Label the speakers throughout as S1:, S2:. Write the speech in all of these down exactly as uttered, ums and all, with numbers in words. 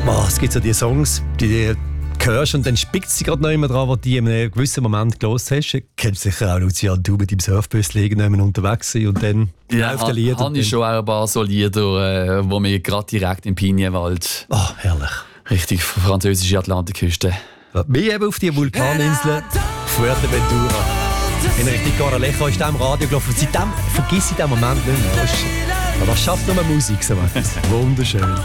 S1: Oh, es gibt so die Songs, die du hörst und dann spickt sie gerade noch immer dran, wo du die in einem gewissen Moment gehört hast. Du kennst sicher auch Lucian, du mit deinem Surfbus liegen, unterwegs sein und dann
S2: ja,
S1: läuft der Lied.
S2: habe ich schon auch ein paar so Lieder, äh, wo wir gerade direkt im Pinienwald...
S1: Oh, herrlich.
S2: Richtig französische Atlantikküste.
S1: Wie eben auf die Vulkaninsel Fuerteventura. In Richtung Coralejo ist der im Radio gelaufen. Und seitdem vergiss ich den Moment nicht mehr. Aber das schafft nur Musik, so etwas. Wunderschön.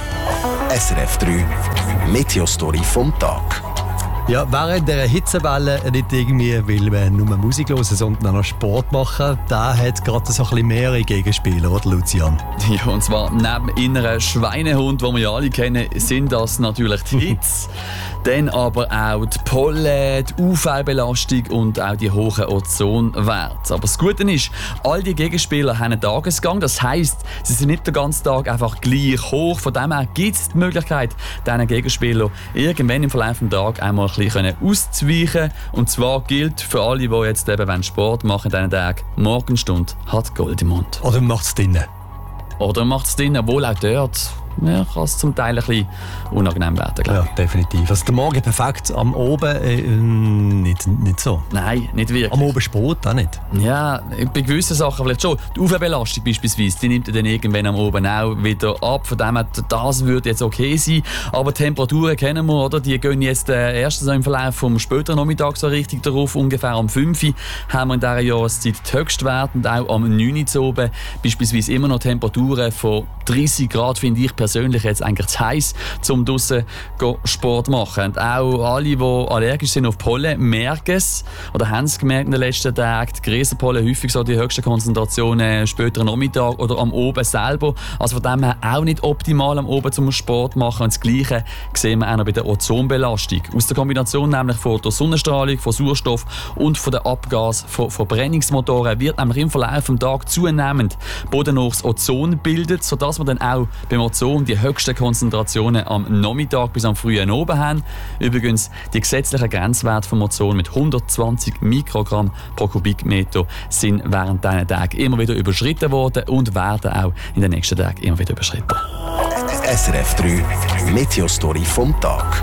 S3: S R F drei Meteostory vom Tag.
S1: Ja, während dieser Hitzewelle nicht irgendwie will man nur Musik hören, sondern auch noch Sport machen, der hat gerade so ein bisschen mehrere Gegenspieler, oder Lucian?
S2: Ja, und zwar neben inneren Schweinehund, den wir ja alle kennen, sind das natürlich die Hitze, dann aber auch die Pollen, die U V-Belastung und auch die hohen Ozonwerte. Aber das Gute ist, all die Gegenspieler haben einen Tagesgang, das heisst, sie sind nicht den ganzen Tag einfach gleich hoch. Von dem her gibt es die Möglichkeit, diesen Gegenspielern irgendwann im Verlauf des Tages einmal ein bisschen auszuweichen. Und zwar gilt für alle, die jetzt eben Sport machen in diesen Tagen, Morgenstunde hat Gold im Mund.
S1: Oder macht es drinnen?
S2: Oder macht es drinnen, obwohl auch dort ja, kann es zum Teil ein bisschen unangenehm werden.
S1: Ja, definitiv. Also der Morgen perfekt, am Oben äh, nicht, nicht so.
S2: Nein, nicht wirklich.
S1: Am Oben Sport auch nicht.
S2: Ja, bei gewissen Sachen vielleicht schon. Die U V-Belastung beispielsweise, die nimmt dann irgendwann am Oben auch wieder ab. Von dem her, das würde jetzt okay sein. Aber die Temperaturen kennen wir, oder? Die gehen jetzt äh, erstens im Verlauf vom späteren Nachmittag so richtig darauf. Ungefähr am fünf Uhr haben wir in dieser Jahreszeit die Höchstwerte und auch am neun Uhr oben beispielsweise immer noch Temperaturen von dreißig Grad, finde ich persönlich jetzt eigentlich zu heiß, um draussen Sport zu machen. Und auch alle, die allergisch sind auf Pollen, merken es oder haben es gemerkt in den letzten Tagen. Die Griesenpollen häufig so die höchsten Konzentrationen später am Nachmittag oder am Oben selber. Also von dem her auch nicht optimal am Oben zum Sport machen. Und das Gleiche sehen wir auch noch bei der Ozonbelastung. Aus der Kombination nämlich von der Sonnenstrahlung, von Sauerstoff und von den Abgas von Verbrennungsmotoren wird nämlich im Verlauf des Tages zunehmend bodennachs Ozon bildet, sodass wir dann auch beim Ozon die höchsten Konzentrationen am Nachmittag bis am frühen Abend haben. Übrigens, die gesetzlichen Grenzwerte vom Ozon mit hundertzwanzig Mikrogramm pro Kubikmeter sind während diesen Tagen immer wieder überschritten worden und werden auch in den nächsten Tagen immer wieder überschritten.
S3: S R F drei Meteostory vom Tag.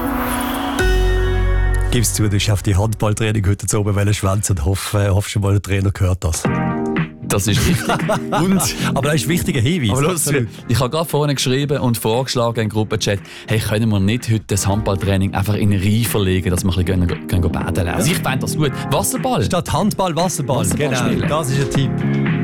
S1: Gib's zu, du hast auf die Handballtraining heute oben schwänzen und hoffe, hoffst schon mal, der Trainer gehört das.
S2: Das ist richtig. Und,
S1: aber das ist ein wichtiger Hinweis.
S2: Aber los, ich habe gerade vorhin geschrieben und vorgeschlagen im Gruppenchat, hey, können wir nicht heute das Handballtraining einfach in eine Reihe verlegen, dass wir ein bisschen gehen, gehen, gehen beten lernen. Also ich fände das gut. Wasserball.
S1: Statt Handball, Wasserball.
S2: Wasserball
S1: genau,
S2: spielen.
S1: Das ist ein Tipp.